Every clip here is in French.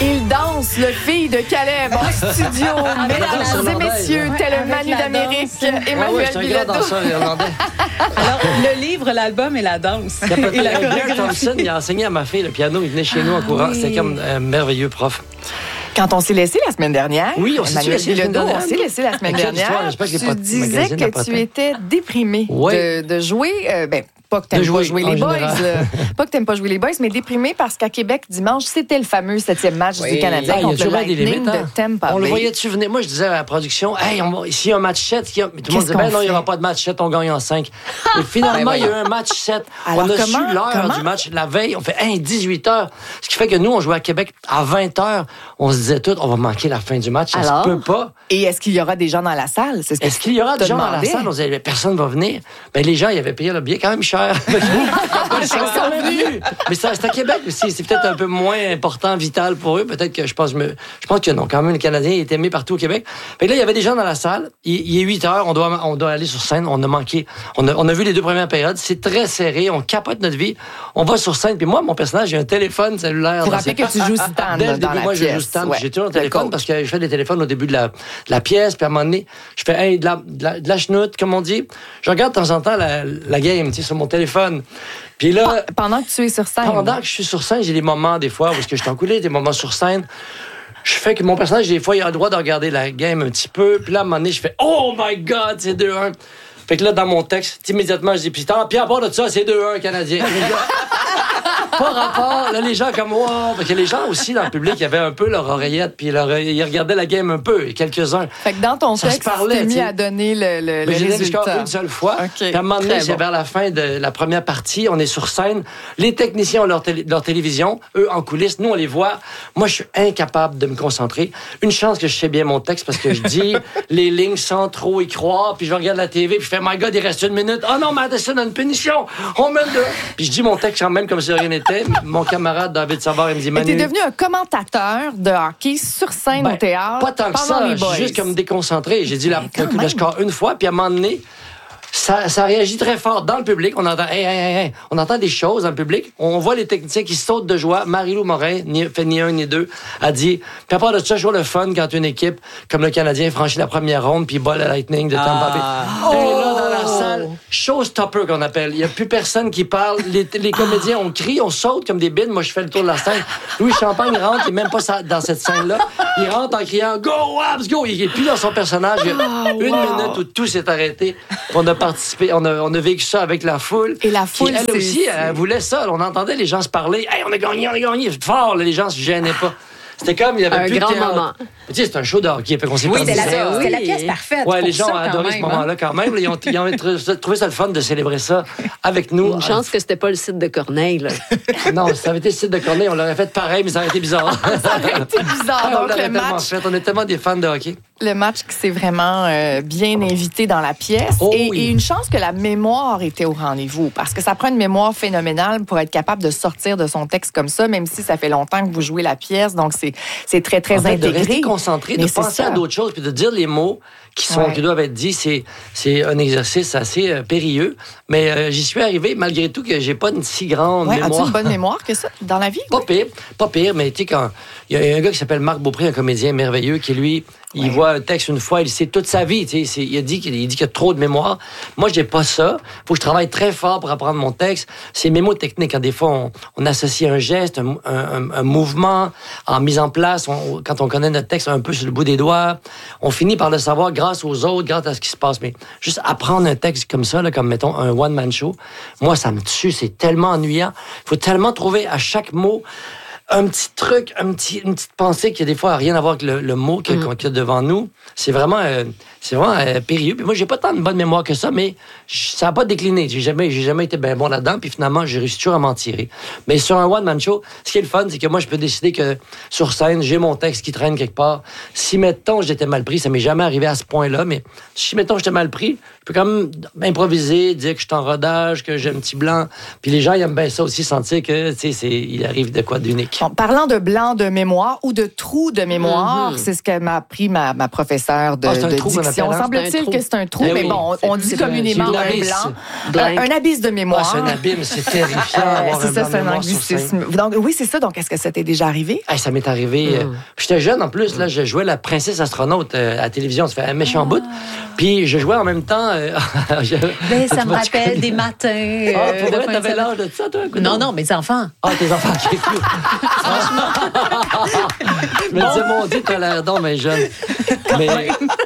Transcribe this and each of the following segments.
Il danse, le fille de Caleb en studio. Mesdames et messieurs, tel un Manu d'Amérique, Emmanuel c'est un grand Bilodeau. danseur irlandais. Alors, le livre, l'album et la danse. Il Et la Blair chorégraphie. Thompson, il a enseigné à ma fille le piano. Il venait chez nous en courant. oui. C'était comme un merveilleux prof. Quand on s'est laissé la semaine dernière, Oui, on s'est Emmanuel laissé la semaine Bilodeau, on dernière. s'est laissé la semaine Quelle histoire, dernière. j'espère que j'ai Tu pas de disais magazine à que patin. tu étais déprimé Oui. de jouer, pas que tu n'aimes pas jouer en les boys, général. pas que tu n'aimes pas jouer les boys, mais déprimé parce qu'à Québec, dimanche, c'était le fameux 7e match Oui. du Canadien Ah, il y a contre le toujours des Lightning limites, hein. de Tampa On le Bay. voyait-tu venir? Moi, je disais à la production, hey, s'il y a un match 7, tout le monde Qu'est-ce disait, ben qu'on non, il n'y aura fait? pas de match 7, on gagne en 5. Et finalement, il y a eu un match 7. Alors, on a su comment? l'heure du match la veille. On fait 18h. Ce qui fait que nous, on jouait à Québec à 20h. On se disait tout, on va manquer la fin du match. Ça Alors? se peut pas. Et est-ce qu'il y aura des gens dans la salle? C'est ce que Est-ce qu'il y aura des te gens dans la demandais. salle? On disait, personne va venir. Ben, les gens, ils avaient payé le billet quand même cher. Ils sont quand même venus. Mais c'est à Québec aussi. C'est peut-être un peu moins important, vital pour eux. Peut-être que je pense que non. Quand même, le Canadien est aimé partout au Québec. Fait que là, il y avait des gens dans la salle. Il est 8h. On doit aller sur scène. On a manqué. On a vu les 2 premières périodes. C'est très serré. On capote notre vie. On va sur scène. Puis moi, mon personnage, j'ai un téléphone cellulaire. Pour dans rappeler ses- que tu joues Stan Dès le dans début, la moi, je pièce. joue Stan. Ouais. J'ai toujours un Le téléphone coach. parce que je fais des téléphones au début de la pièce. Puis à un moment donné, je fais hey, de la chenoute, comme on dit. Je regarde de temps en temps la game, tu sais, sur mon téléphone. Puis là, Pendant que tu es sur scène. pendant que je suis sur scène, j'ai des moments, des fois, où est-ce que je suis encoulé, des moments sur scène. Je fais que mon personnage, des fois, il a le droit de regarder la game un petit peu. Puis là, à un moment donné, je fais « Oh my God, c'est 2-1 ». Fait que là, dans mon texte, immédiatement, je dis « Puis à part de ça, c'est 2-1, Canadien ». Pas rapport. Là, les gens comme wow. Parce que les gens aussi dans le public, il y avait un peu leur oreillette, puis ils regardaient la game un peu, et quelques-uns. Fait que dans ton Ça se texte, parlait, tu t'es mis tu sais. à donner le Mais j'ai donné le score résultat. une seule fois. OK. Puis à un moment donné, Très c'est bon. vers la fin de la première partie, on est sur scène. Les techniciens ont leur télévision, eux en coulisses, nous on les voit. Moi, je suis incapable de me concentrer. Une chance que je sais bien mon texte parce que je dis les lignes sans trop y croire, puis je regarde la TV, puis je fais My God, il reste 1 minute. Oh non, Madison a une punition. On mène 2. Puis je dis mon texte quand même comme si rien n'était. Mon camarade David Savard, il me dit Mais t'es Manu. devenu un commentateur de hockey sur scène Ben, au théâtre pas tant que pendant ça, les je boys. suis juste comme déconcentré. J'ai dit quand le même. score une fois, puis à un moment donné, ça réagit très fort dans le public. On entend, hey. On entend des choses dans le public. On voit les techniciens qui sautent de joie. Marie-Lou Morin, fait ni un ni deux, a dit, puis à part de ça, je vois le fun quand une équipe comme le Canadien franchit la première ronde puis bat le Lightning de Tampa Bay. Et là, dans la salle, showstopper qu'on appelle. Il n'y a plus personne qui parle. Les comédiens, on crie, on saute comme des bines. Moi, je fais le tour de la scène. Louis Champagne rentre, il n'est même pas dans cette scène-là. Il rentre en criant « Go, Habs, go! » Il n'est plus dans son personnage. Il y a une minute où tout s'est arrêté. On a participé, on a vécu ça avec la foule. Et la foule, elle aussi, elle voulait ça. On entendait les gens se parler. « Hey, on a gagné! » Fort, là, les gens se gênaient pas. C'était comme, il y avait Un plus grand de théâtre. moment. Tu sais, c'est un show de hockey. Fait qu'on s'est Oui, perdu c'était ça. la pièce parfaite. Ouais, pour les gens ça, ont quand adoré ce même, hein. moment-là quand même. Ils ont trouvé ça le fun de célébrer ça avec nous. Une chance que c'était pas le site de Corneille, là. Non, si ça avait été le site de Corneille, on l'aurait fait pareil, mais ça aurait été bizarre. Ça aurait été bizarre. on Donc, l'aurait le tellement match, fait. On est tellement des fans de hockey. le match qui s'est vraiment bien invité dans la pièce. Oh et, oui. et une chance que la mémoire était au rendez-vous. Parce que ça prend une mémoire phénoménale pour être capable de sortir de son texte comme ça, même si ça fait longtemps que vous jouez la pièce. Donc, c'est très, très En fait, de intégré. rester concentré, Mais de c'est penser ça. à d'autres choses, puis de dire les mots Ouais. qui doivent être dits, c'est un exercice assez périlleux. Mais j'y suis arrivé, malgré tout, que j'ai pas une si grande Ouais, as-tu mémoire. une bonne mémoire que ça dans la vie? Pas pire, mais tu sais, quand il y a un gars qui s'appelle Marc Beaupré, un comédien merveilleux, qui lui, il voit un texte une fois, il sait toute sa vie, tu sais, il dit qu'il y a trop de mémoire. Moi, j'ai pas ça. Faut que je travaille très fort pour apprendre mon texte. C'est mémotechnique. Hein. Des fois, on associe un geste, un mouvement en mise en place. Quand on connaît notre texte un peu sur le bout des doigts, on finit par le savoir grâce aux autres, grâce à ce qui se passe. Mais juste apprendre un texte comme ça, là, comme mettons un one-man show, moi, ça me tue. C'est tellement ennuyant. Il faut tellement trouver à chaque mot un petit truc, une petite pensée qui, des fois, n'a rien à voir avec le mot qu'il y a devant nous. C'est vraiment périlleux. Puis moi, j'ai pas tant de bonne mémoire que ça, mais ça n'a pas décliné. J'ai jamais été bien bon là-dedans. Puis finalement, j'ai réussi toujours à m'en tirer. Mais sur un one-man show, ce qui est le fun, c'est que moi, je peux décider que sur scène, j'ai mon texte qui traîne quelque part. Si, mettons, j'étais mal pris, ça m'est jamais arrivé à ce point-là, mais si, mettons, j'étais mal pris, je peux quand même improviser, dire que je suis en rodage, que j'ai un petit blanc. Puis les gens, ils aiment bien ça aussi, sentir que, tu sais, il arrive de quoi d'unique. Bon, parlant de blanc de mémoire ou de trou de mémoire, c'est ce que m'a appris ma professeure de c'est un trou qu'on diction. appelle, hein? Semble-t-il que c'est un trou, Ben mais oui. bon, on dit communément un un abysse. blanc. Un abysse de mémoire. C'est un abîme, c'est terrifiant d'avoir C'est un ça, blanc de c'est un mémoire sur scène. anglicisme. Donc, oui, c'est ça. Donc, est-ce que ça t'est déjà arrivé? Hey, ça m'est arrivé. J'étais jeune en plus, là, je jouais la princesse astronaute à la télévision, ça fait un méchant bout. Puis je jouais en même temps. Ben, ça me rappelle des matins. Ah, pour de vrai, fin de t'avais semaine. l'âge de ça, toi? Non, non, mes enfants. Ah, tes enfants qui écoutent. Je me disais, mon Dieu, t'as l'air donc, mais jeune. Mais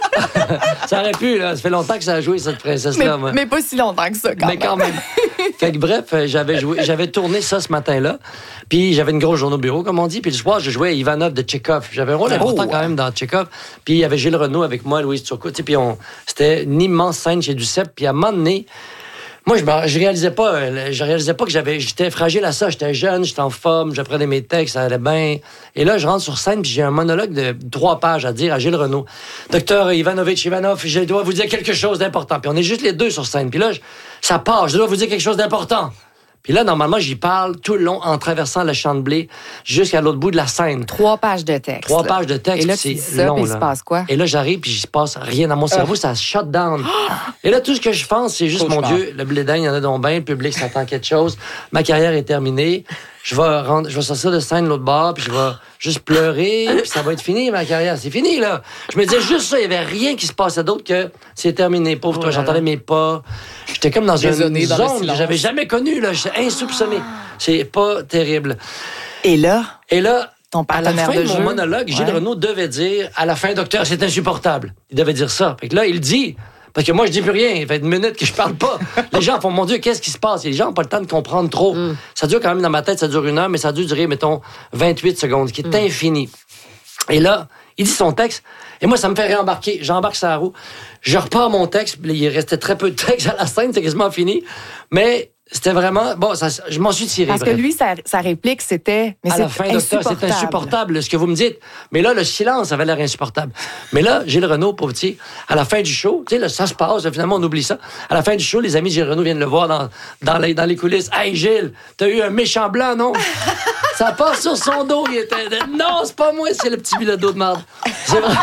ça aurait pu, là. Ça fait longtemps que ça a joué, cette princesse-là. moi. Mais pas si longtemps que ça, Mais quand même. Fait que bref, j'avais tourné ça ce matin-là. Puis j'avais une grosse journée au bureau, comme on dit. Puis le soir, je jouais à Ivanov de Tchekhov. J'avais un rôle important quand même dans Tchekhov. Puis il y avait Gilles Renaud avec moi, Louise Turcot. Puis c'était une immense scène chez Duceppe. Puis à un moment donné, moi, je réalisais pas que j'étais fragile à ça. J'étais jeune, j'étais en forme, j'apprenais mes textes, ça allait bien. Et là, je rentre sur scène, puis j'ai un monologue de 3 pages à dire à Gilles Renaud. Docteur Ivanovitch Ivanov, je dois vous dire quelque chose d'important. Puis on est juste les deux sur scène. Puis là, ça part, je dois vous dire quelque chose d'important. Puis là, normalement, j'y parle tout le long en traversant le champ de blé jusqu'à l'autre bout de la scène. 3 pages de texte. 3 pages de texte, Et là, c'est tu dis ça, long. puis il là. se passe quoi? Et là, j'arrive, puis il se passe rien dans mon cerveau, ça shut down. Et là, tout ce que je pense, c'est juste, mon Dieu, le blé d'Inde, il y en a donc bien, le public s'attend à quelque chose, ma carrière est terminée, je vais sortir de scène de l'autre bord, puis je vais juste pleurer, puis ça va être fini, ma carrière, c'est fini, là. Je me disais juste ça, il n'y avait rien qui se passait d'autre que c'est terminé, pauvre toi, j'entendais mes pas. J'étais comme dans une Résonner dans le zone que silence. j'avais jamais connue, là, j'étais insoupçonné. C'est pas terrible. Et là, ton À la partenaire fin de de mon jeu, monologue, Gilles ouais. Renaud devait dire, à la fin, docteur, c'est insupportable. Il devait dire ça. Fait que là, il dit, parce que moi, je dis plus rien. Il fait une minute que je parle pas. Les gens font, mon Dieu, qu'est-ce qui se passe? Et les gens n'ont pas le temps de comprendre trop. Ça dure quand même dans ma tête, ça dure 1 heure, mais ça a dû durer, mettons, 28 secondes, ce qui est infini. Et là, il dit son texte, et moi, ça me fait réembarquer. J'embarque sur la roue. Je repars mon texte, puis il restait très peu de texte à la scène, c'est quasiment fini. Mais c'était vraiment... Bon, je m'en suis tiré. Parce que bref. lui, sa réplique, c'était... Mais À la fin, docteur, c'est insupportable ce que vous me dites. Mais là, le silence avait l'air insupportable. Mais là, Gilles Renaud, pauvre petit, à la fin du show, tu sais, là, ça se passe, là, finalement, on oublie ça. À la fin du show, les amis de Gilles Renaud viennent le voir dans les coulisses. Hey, Gilles, t'as eu un méchant blanc, non? Ça passe sur son dos. Il était... Non, c'est pas moi, c'est le petit bilodeau de merde. C'est vrai.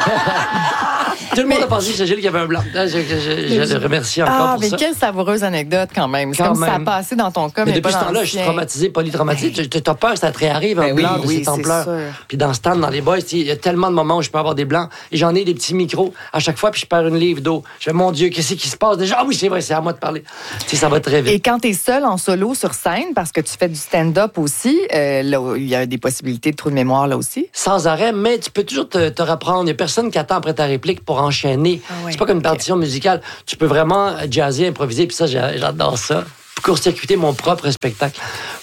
Tout le monde a pensé que c'est Gilles qui avait un blanc. Je le remercie encore Ah, pour mais ça. quelle savoureuse anecdote quand même. C'est Quand comme si ça a même. passé dans ton cas, Mais mais depuis pas ce dans temps-là, le je suis sien. traumatisé, polytraumatisé. T'as peur que ça te réarrive, un Ben oui, blanc de oui, cette c'est ampleur. sûr. Puis dans Stan, dans les boys, il y a tellement de moments où je peux avoir des blancs. Et j'en ai des petits micros à chaque fois, puis je perds une livre d'eau. Je fais, mon Dieu, qu'est-ce qui se passe déjà? Ah oui, c'est vrai, c'est à moi de parler. Tu sais, ça va très Et vite. quand tu es seul en solo sur scène, parce que tu fais du stand-up aussi, là, il y a des possibilités de trou de mémoire là aussi. Sans arrêt, mais tu peux toujours te reprendre. Il n'y a personne qui attend après ta réplique pour enchaîner. Ah ouais, C'est pas comme une partition musicale. Tu peux vraiment jazzer, improviser, puis ça, j'adore ça. Court-circuiter mon propre spectacle.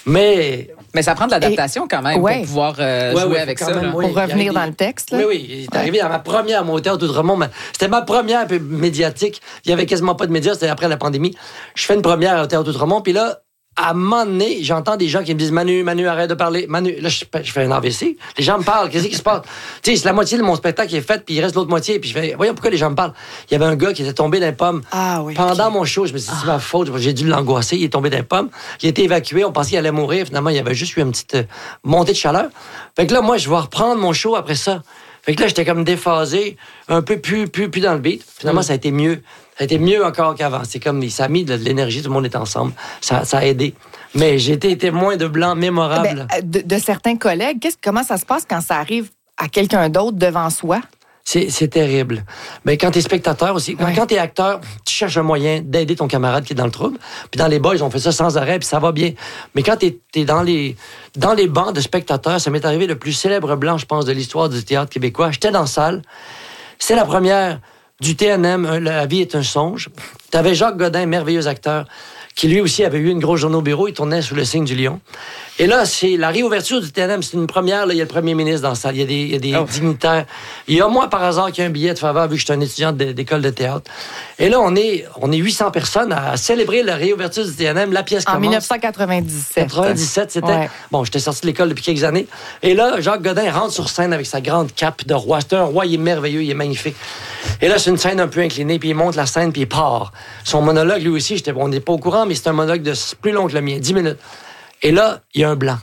Mais Mais ça prend de l'adaptation quand même Ouais. pour pouvoir jouer avec quand ça. même, là. oui. Pour revenir Il y a dans le texte, là. Oui, oui. Il est arrivé dans ma première montée au Outremont. C'était ma première médiatique. Il n'y avait quasiment pas de médias. C'était après la pandémie. Je fais une première au Théâtre Outremont. Puis là, à un moment donné, j'entends des gens qui me disent Manu, arrête de parler. Manu, là, je fais un AVC. Les gens me parlent. Qu'est-ce qui se passe? Tu sais, c'est la moitié de mon spectacle qui est fait, puis il reste l'autre moitié. Puis je fais, voyons pourquoi les gens me parlent. Il y avait un gars qui était tombé dans les pommes. Ah oui, Pendant ok. mon show, je me suis dit, c'est ma faute. J'ai dû l'angoisser. Il est tombé dans les pommes. Il a été évacué. On pensait qu'il allait mourir. Finalement, il y avait juste eu une petite montée de chaleur. Fait que là, moi, je vais reprendre mon show après ça. Fait que là, j'étais comme déphasé, un peu plus dans le beat. Finalement, ça a été mieux. Ça a été mieux encore qu'avant. C'est comme, ça a mis de l'énergie, tout le monde est ensemble. Ça a aidé. Mais j'ai été témoin de blancs mémorables. Ben, de certains collègues, comment ça se passe quand ça arrive à quelqu'un d'autre devant soi? C'est terrible. Mais quand t'es spectateur aussi, Ouais. quand t'es acteur, tu cherches un moyen d'aider ton camarade qui est dans le trouble. Puis dans les boys, on fait ça sans arrêt, puis ça va bien. Mais quand t'es dans les bancs de spectateurs, ça m'est arrivé le plus célèbre blanc, je pense, de l'histoire du théâtre québécois. J'étais dans la salle. C'est la première du TNM, La vie est un songe. T'avais Jacques Godin, merveilleux acteur, qui lui aussi avait eu une grosse journée au bureau. Il tournait sous le signe du lion. Et là, c'est la réouverture du TNM. C'est une première. Là, il y a le premier ministre dans la salle. Il y a des dignitaires. Il y a moi, par hasard, qui a un billet de faveur, vu que je suis un étudiant d'école de théâtre. Et là, on est 800 personnes à célébrer la réouverture du TNM. La pièce En commence. 1997. 97, c'était... Ouais. Bon, j'étais sorti de l'école depuis quelques années. Et là, Jacques Godin rentre sur scène avec sa grande cape de roi. C'est un roi, il est merveilleux, il est magnifique. Et là, c'est une scène un peu inclinée, puis il monte la scène, puis il part. Son monologue, lui aussi, on n'est pas au courant, mais c'est un monologue de plus long que le mien, 10 minutes. Et là, il y a un blanc.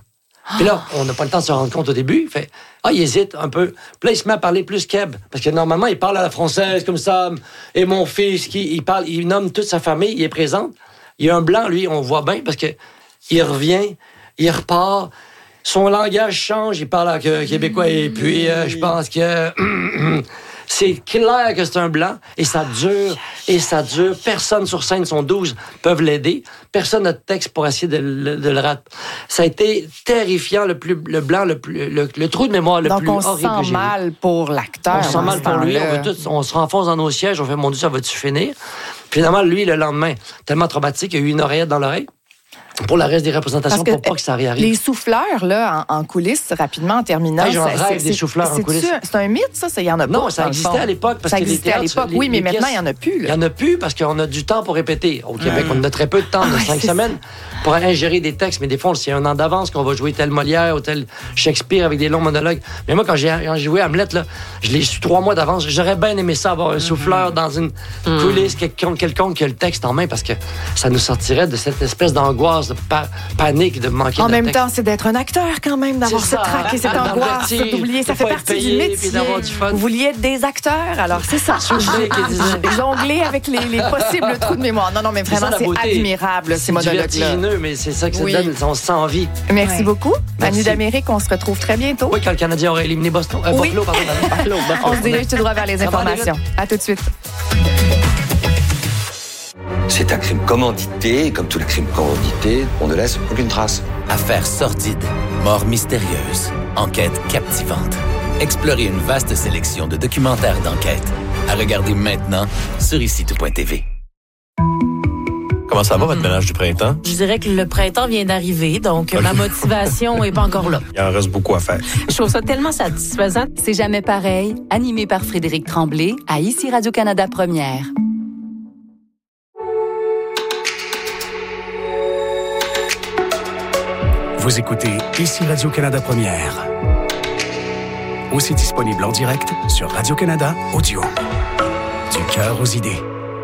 Puis là, on n'a pas le temps de se rendre compte au début. Il fait, il hésite un peu. Puis là, il se met à parler plus keb. Parce que normalement, il parle à la française comme ça. Et mon fils, il nomme toute sa famille, il est présent. Il y a un blanc, lui, on voit bien, parce que il revient, il repart. Son langage change, il parle québécois. Et puis, je pense que... C'est clair que c'est un blanc, et ça dure, Personne sur scène, sont 12, peuvent l'aider. Personne n'a de texte pour essayer de le rater. Ça a été terrifiant, le blanc, le trou de mémoire le plus horrible. Donc, on se sent mal pour l'acteur. On se sent mal pour lui. On se renfonce dans nos sièges, on fait, mon Dieu, ça va-tu finir? Finalement, lui, le lendemain, tellement traumatique, il a eu une oreillette dans l'oreille. Pour le reste des représentations, pour pas que ça réarrive. Les souffleurs, là, en coulisses, rapidement, en terminant... J'en rêve des souffleurs en coulisses. C'est un mythe, ça? Il y en a pas. Non, ça existait à l'époque. Ça existait à l'époque, oui, mais maintenant, il n'y en a plus. Il n'y en a plus parce qu'on a du temps pour répéter. Au Québec, on a très peu de temps, de 5 semaines, pour ingérer des textes. Mais des fois, c'est un an d'avance qu'on va jouer tel Molière ou tel Shakespeare avec des longs monologues. Mais moi, quand j'ai joué Hamlet, là, je l'ai su 3 mois d'avance. J'aurais bien aimé ça, avoir un souffleur dans une coulisse, quelconque qui a le texte en main, parce que ça nous sortirait de cette espèce d'angoisse, de panique de manquer en de même texte. temps, c'est d'être un acteur quand même, d'avoir cette traque et cette angoisse, d'oublier. Ça fait partie du métier. Vous vouliez être des acteurs, alors c'est ça. Jongler avec les possibles trous de mémoire. Non, mais vraiment, c'est admirable, ces monologues-là. C'est vertigineux, mais c'est ça que ça donne, on se sent en vie. Merci beaucoup. Manu d'Amérique, on se retrouve très bientôt. Oui, quand le Canadien aura éliminé Boston. Buffalo, pardon. On se dirige tout droit vers les informations. À tout de suite. C'est un crime commandité, et comme tous les crimes commandités, on ne laisse aucune trace. Affaires sordides, morts mystérieuses, enquêtes captivantes. Explorez une vaste sélection de documentaires d'enquête. À regarder maintenant sur ici-tout.tv. Comment ça va, votre ménage du printemps? Je dirais que le printemps vient d'arriver, donc ma motivation n'est pas encore là. Il en reste beaucoup à faire. Je trouve ça tellement satisfaisant. C'est jamais pareil, animé par Frédéric Tremblay, à Ici Radio-Canada Première. Vous écoutez Ici Radio-Canada Première. Aussi disponible en direct sur Radio-Canada Audio. Du cœur aux idées.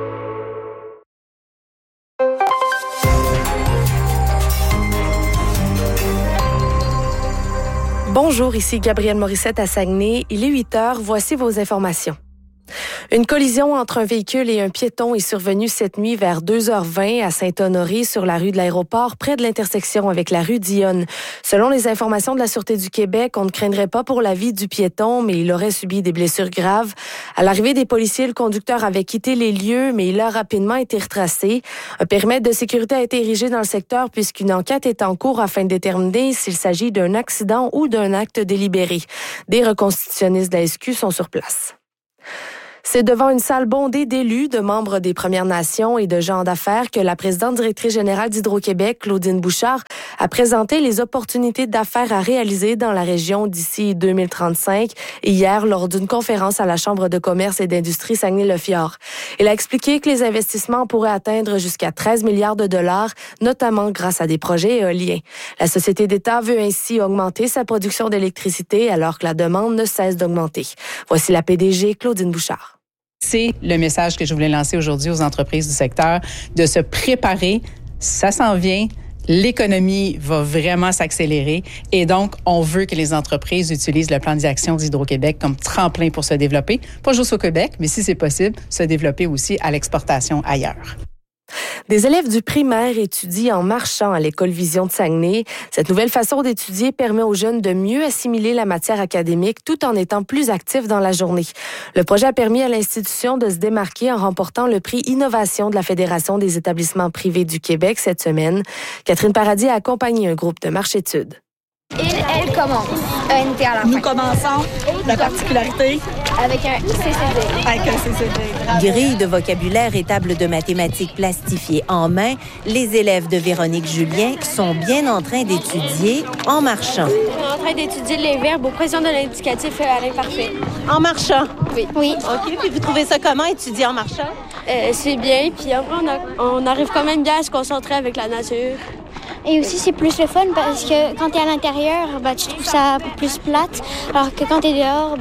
Bonjour, ici Gabrielle Morissette à Saguenay. Il est 8h, voici vos informations. Une collision entre un véhicule et un piéton est survenue cette nuit vers 2h20 à Saint-Honoré sur la rue de l'Aéroport, près de l'intersection avec la rue Dionne. Selon les informations de la Sûreté du Québec, on ne craindrait pas pour la vie du piéton, mais il aurait subi des blessures graves. À l'arrivée des policiers, le conducteur avait quitté les lieux, mais il a rapidement été retracé. Un périmètre de sécurité a été érigé dans le secteur puisqu'une enquête est en cours afin de déterminer s'il s'agit d'un accident ou d'un acte délibéré. Des reconstitutionnistes de la SQ sont sur place. C'est devant une salle bondée d'élus, de membres des Premières Nations et de gens d'affaires que la présidente directrice générale d'Hydro-Québec, Claudine Bouchard, a présenté les opportunités d'affaires à réaliser dans la région d'ici 2035, hier lors d'une conférence à la Chambre de commerce et d'industrie Saguenay-le-Fjord. Elle a expliqué que les investissements pourraient atteindre jusqu'à 13 milliards de dollars, notamment grâce à des projets éoliens. La société d'État veut ainsi augmenter sa production d'électricité alors que la demande ne cesse d'augmenter. Voici la PDG Claudine Bouchard. C'est le message que je voulais lancer aujourd'hui aux entreprises du secteur, de se préparer. Ça s'en vient. L'économie va vraiment s'accélérer et donc, on veut que les entreprises utilisent le plan d'action d'Hydro-Québec comme tremplin pour se développer, pas juste au Québec, mais si c'est possible, se développer aussi à l'exportation ailleurs. Des élèves du primaire étudient en marchant à l'École Vision de Saguenay. Cette nouvelle façon d'étudier permet aux jeunes de mieux assimiler la matière académique tout en étant plus actifs dans la journée. Le projet a permis à l'institution de se démarquer en remportant le prix Innovation de la Fédération des établissements privés du Québec cette semaine. Catherine Paradis a accompagné un groupe de marche-études. Elle commence. ENT à la fin. Nous commençons. La particularité. Avec un CCD. Avec un CCD. Grille de vocabulaire et table de mathématiques plastifiées en main, les élèves de Véronique Julien sont bien en train d'étudier en marchant. On est en train d'étudier les verbes aux pressions de l'indicatif à l'imparfait. En marchant? Oui. Oui. OK. Puis vous trouvez ça comment, étudier en marchant? C'est bien. Puis après, on arrive quand même bien à se concentrer avec la nature. Et aussi, c'est plus le fun parce que quand tu es à l'intérieur, tu trouves ça plus plate. Alors que quand tu es dehors,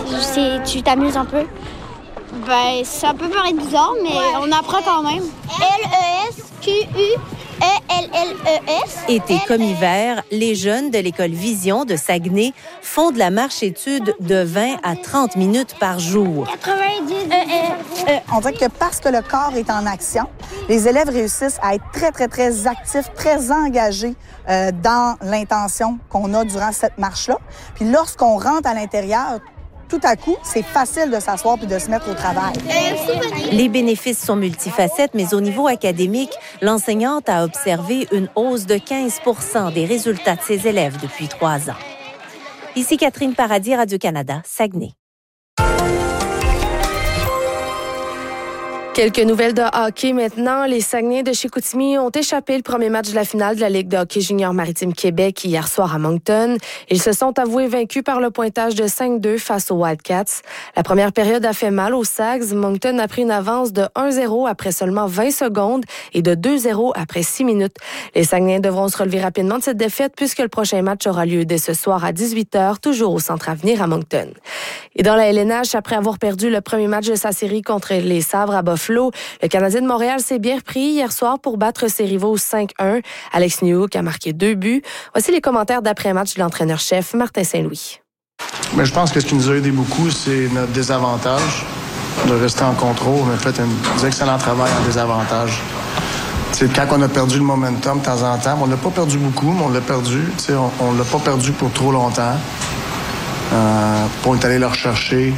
tu t'amuses un peu. Ça peut paraître bizarre, mais on apprend quand même. LESQU E-L-L-E-S. Été comme hiver, les jeunes de l'école Vision de Saguenay font de la marche-étude de 20 à 30 minutes par jour. 90. On dirait que parce que le corps est en action, les élèves réussissent à être très, très, très actifs, très engagés dans l'intention qu'on a durant cette marche-là. Puis lorsqu'on rentre à l'intérieur, tout à coup, c'est facile de s'asseoir puis de se mettre au travail. Les bénéfices sont multifacettes, mais au niveau académique, l'enseignante a observé une hausse de 15 % des résultats de ses élèves depuis 3 ans. Ici Catherine Paradis, Radio-Canada, Saguenay. Quelques nouvelles de hockey maintenant. Les Saguenayens de Chicoutimi ont échappé le premier match de la finale de la Ligue de hockey junior maritime Québec hier soir à Moncton. Ils se sont avoués vaincus par le pointage de 5-2 face aux Wildcats. La première période a fait mal aux Sags. Moncton a pris une avance de 1-0 après seulement 20 secondes et de 2-0 après 6 minutes. Les Saguenayens devront se relever rapidement de cette défaite puisque le prochain match aura lieu dès ce soir à 18h, toujours au Centre Avenir à Moncton. Et dans la LNH, après avoir perdu le premier match de sa série contre les Sabres à Buffalo, le Canadien de Montréal s'est bien repris hier soir pour battre ses rivaux 5-1. Alex Newhook a marqué 2 buts. Voici les commentaires d'après-match de l'entraîneur-chef Martin Saint-Louis. Mais je pense que ce qui nous a aidé beaucoup, c'est notre désavantage de rester en contrôle. On a fait un excellent travail en désavantage. C'est quand on a perdu le momentum de temps en temps, on l'a pas perdu beaucoup, mais on l'a perdu. On l'a pas perdu pour trop longtemps. On est allé le rechercher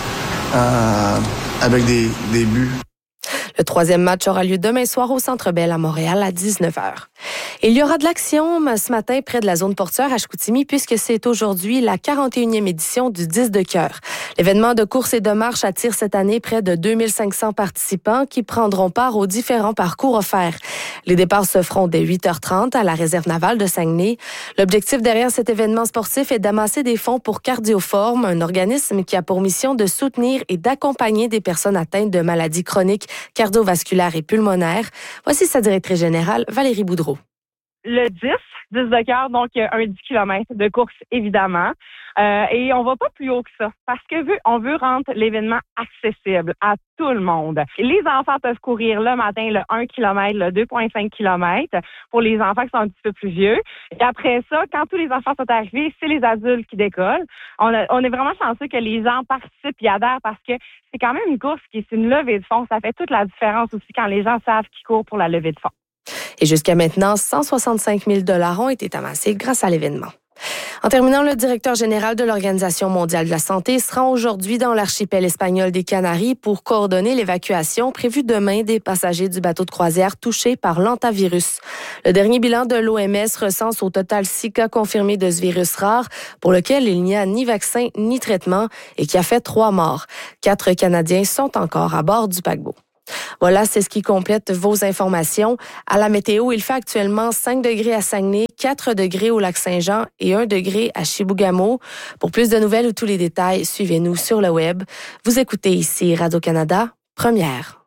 avec des buts. Le troisième match aura lieu demain soir au Centre Bell à Montréal à 19h. Il y aura de l'action ce matin près de la zone portuaire à Chicoutimi puisque c'est aujourd'hui la 41e édition du 10 de cœur. L'événement de course et de marche attire cette année près de 2500 participants qui prendront part aux différents parcours offerts. Les départs se feront dès 8h30 à la réserve navale de Saguenay. L'objectif derrière cet événement sportif est d'amasser des fonds pour Cardioforme, un organisme qui a pour mission de soutenir et d'accompagner des personnes atteintes de maladies chroniques cardiovasculaires et pulmonaires. Voici sa directrice générale, Valérie Boudreau. Le 10 de cœur, donc un 10 km de course, évidemment. Et on va pas plus haut que ça, parce que on veut rendre l'événement accessible à tout le monde. Les enfants peuvent courir le matin le 1 km, le 2,5 km pour les enfants qui sont un petit peu plus vieux. Et après ça, quand tous les enfants sont arrivés, c'est les adultes qui décollent. On est vraiment chanceux que les gens participent et adhèrent parce que c'est quand même une course c'est une levée de fonds. Ça fait toute la différence aussi quand les gens savent qu'ils courent pour la levée de fonds. Et jusqu'à maintenant, 165 000 $ ont été amassés grâce à l'événement. En terminant, le directeur général de l'Organisation mondiale de la santé se rend aujourd'hui dans l'archipel espagnol des Canaries pour coordonner l'évacuation prévue demain des passagers du bateau de croisière touchés par l'hantavirus. Le dernier bilan de l'OMS recense au total 6 cas confirmés de ce virus rare pour lequel il n'y a ni vaccin ni traitement et qui a fait 3 morts. 4 Canadiens sont encore à bord du paquebot. Voilà, c'est ce qui complète vos informations. À la météo, il fait actuellement 5 degrés à Saguenay, 4 degrés au Lac-Saint-Jean et 1 degré à Chibougamau. Pour plus de nouvelles ou tous les détails, suivez-nous sur le web. Vous écoutez ici Radio-Canada, première.